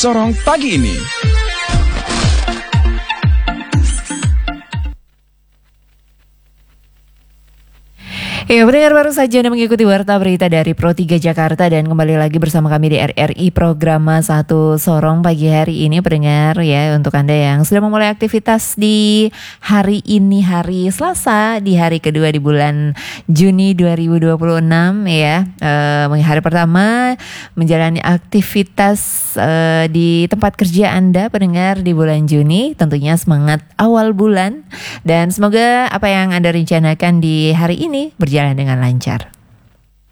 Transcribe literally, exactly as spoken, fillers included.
Sorong pagi ini. Ya, pendengar baru saja Anda mengikuti Warta Berita dari Pro tiga Jakarta dan kembali lagi bersama kami di R R I Programa satu Sorong pagi hari ini, pendengar ya, untuk Anda yang sudah memulai aktivitas di hari ini, hari Selasa, di hari kedua di bulan Juni dua ribu dua puluh enam ya. E, hari pertama menjalani aktivitas e, di tempat kerja Anda, pendengar, di bulan Juni. Tentunya semangat awal bulan dan semoga apa yang Anda rencanakan di hari ini berjalan dengan lancar.